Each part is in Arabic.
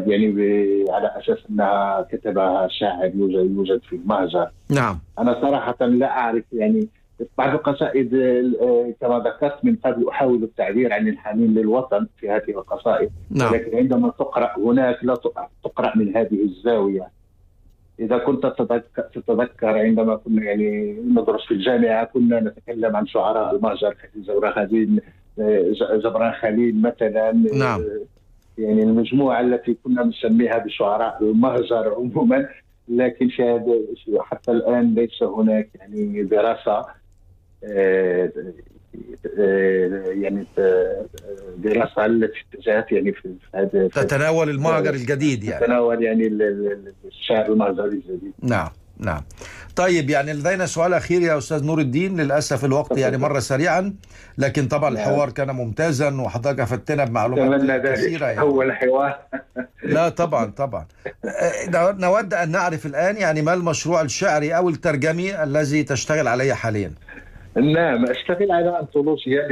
يعني على أساس أنها كتبها شاعر يوجد في المهجر. نعم. أنا صراحة لا أعرف يعني بعض القصائد كما ذكرت من قبل أحاول التعبير عن الحنين للوطن في هذه القصائد. نعم. ولكن عندما تقرأ هناك لا تقرأ من هذه الزاوية. إذا كنت تتذكر عندما كنا يعني ندرس في الجامعة كنا نتكلم عن شعراء المهجر جبران خليل مثلا. نعم. يعني المجموعة التي كنا نسميها بشعراء المهجر عموما. لكن حتى الآن ليس هناك يعني دراسة يعني دراسة التي اتجهت يعني في هذا تتناول المهجر الجديد يعني. تتناول يعني الشعر المهجري الجديد. نعم نعم. طيب يعني لدينا سؤال أخير يا أستاذ نور الدين، للأسف الوقت يعني مر سريعا، لكن طبعا الحوار كان ممتازا وحضرتك أفدتنا بمعلومات كثيرة يعني. هو الحوار. لا طبعا طبعا. نود أن نعرف الآن يعني ما المشروع الشعري أو الترجمي الذي تشتغل عليه حاليا؟ نعم، أشتغل على أنطولوجيا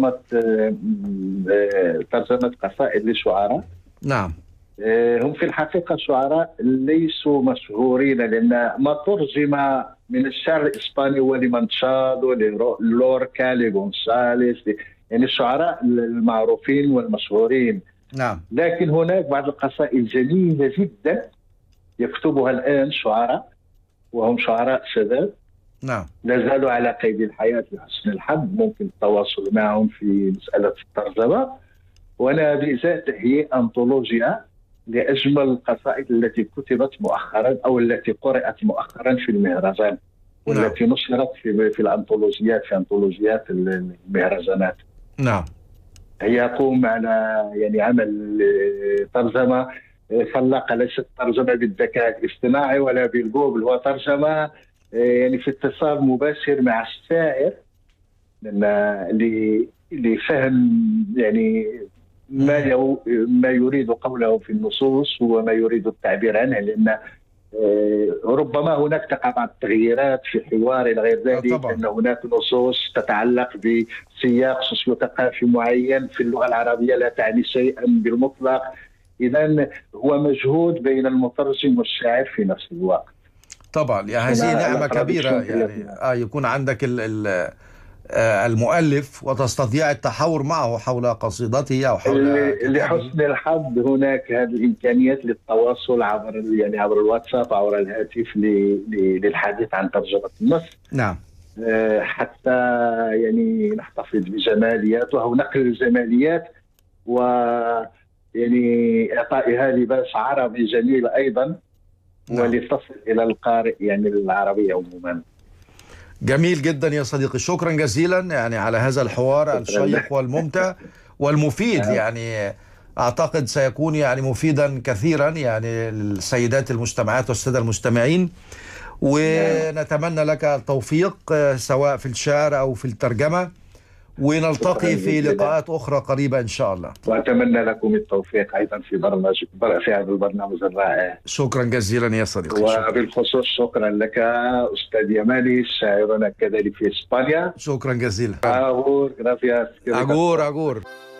ترجمة قصائد للشعراء. نعم. هم في الحقيقة شعراء ليسوا مشهورين، لأن ما ترجم من الشعر الإسباني هو لمانشادو، لوركا، لغونساليس، يعني الشعراء المعروفين والمشهورين. نعم. لكن هناك بعض القصائد جميلة جدا يكتبها الآن شعراء وهم شعراء شباب. نعم. لا زالوا على قيد الحياة بحسن الحظ، ممكن التواصل معهم في مسألة الترجمة. وأنا بذات هي أنطولوجيا لأجمل القصائد التي كتبت مؤخرا أو التي قرأت مؤخرا في المهرجان. نعم. والتي نشرت في الأنطولوجيات، في أنطولوجيات المهرجانات. نعم. هي يقوم على يعني عمل ترجمة خلاقة، ليست ترجمة بالذكاء الاصطناعي ولا بالجوجل، هو ترجمة يعني في اتصال مباشر مع الشاعر لفهم يعني ما يريد قوله في النصوص وما يريد التعبير عنه. لأن ربما هناك تقع بعض التغييرات في حوار إلى غير ذلك، لأن هناك نصوص تتعلق بسياق سوسيو-ثقافي معين في اللغة العربية لا تعني شيئا بالمطلق. إذن هو مجهود بين المترجم والشاعر في نفس الوقت. طبعا يعني هذه نعمة كبيرة يعني يكون عندك المؤلف وتستطيع التحاور معه حول قصيدته أو حول لحسن الحظ هناك هذه الإمكانيات للتواصل عبر الواتساب، عبر الهاتف، للحديث عن ترجمة النص. نعم. حتى يعني نحتفظ بجمالياتها ونقل الجماليات ويعني إعطائها لباس عربي جميل أيضا. نعم. ولتصل إلى القارئ يعني العربي عموما. جميل جدا يا صديقي، شكرا جزيلا يعني على هذا الحوار الشيق والممتع والمفيد. يعني أعتقد سيكون يعني مفيدا كثيرا يعني للسيدات المستمعات والسادة المستمعين، ونتمنى لك التوفيق سواء في الشعر أو في الترجمة، ونلتقي في لقاءات أخرى قريبة إن شاء الله. وأتمنى لكم التوفيق أيضا في هذا البرنامج الرائع. شكرا جزيلا يا صديقي. وبالخصوص شكرا لك أستاذ يماني، شاعرنا كذلك في إسبانيا. شكرا جزيلا. أغور. أغور.